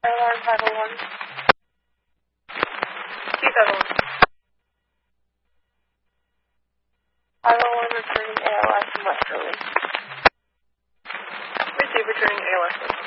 Alarm 501. Keep everyone. 501 returning ALS from Westerly. Receive returning ALS.